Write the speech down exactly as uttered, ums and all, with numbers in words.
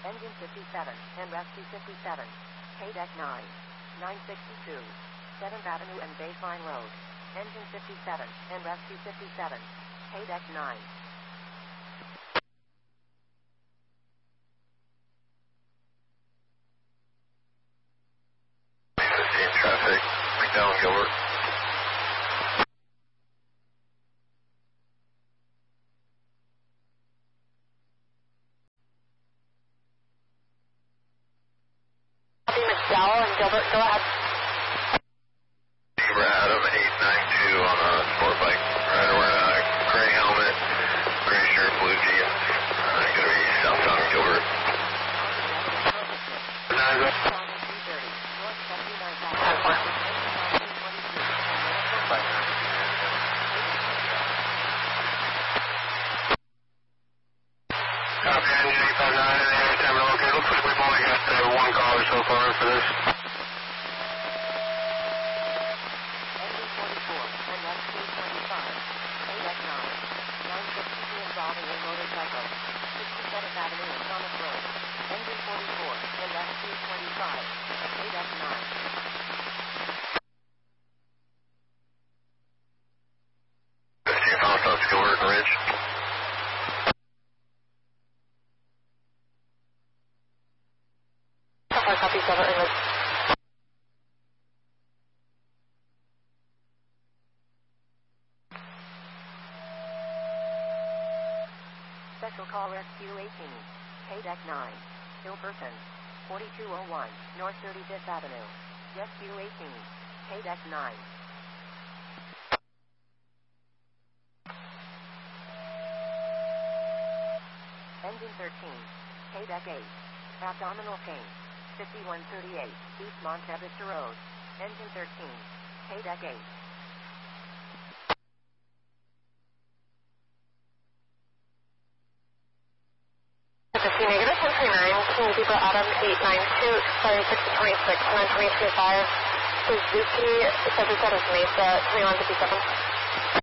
Engine fifty-seven, and rescue fifty-seven. K deck nine. nine sixty-two. seventh Avenue and Baseline Road. Engine fifty-seven, and rescue fifty-seven. K deck nine. fifteen traffic, McDowell Gilbert. McDowell and Gilbert, go ahead. Zebra Adam eight nine two on a sport bike. Rider wearing a gray helmet, gray shirt, blue jeans. Uh, gonna be southbound Gilbert. Nine go. Copy, engine eight five nine, and the air time okay. Looks like we've only got uh, one caller so far for this. Engine forty-four, and rescue twenty-five. K deck nine. nine sixty-two involving a motorcycle. sixty-seventh Avenue and Thomas Road. Engine forty-four, and rescue twenty-five. K deck nine. fifteen pounds on Gilbert Ridge. Copy, Gilbert Ridge. Special call rescue eighteen. K deck nine. Kill person. forty-two oh one, North thirty-fifth Avenue. Rescue eighteen. K deck nine. Engine thirteen. K deck eight. Abdominal pain. fifty-one thirty-eight, East Monte Vista Road. Engine thirteen. K deck eight. fifty negative, one three nine, King Zebra Adam eight nine two, expiring six twenty-six, nine twenty-three five, Suzuki, subject out of Mesa, twenty-one fifty-seven.